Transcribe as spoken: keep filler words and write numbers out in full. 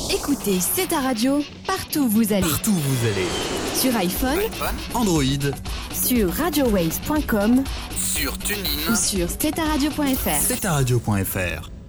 Écoutez, c'est ta radio, partout où vous allez. Partout où vous allez. Sur iPhone, Android, sur radio waves point com sur TuneIn ou sur c'est ta radio point f r. c'est ta radio point f r.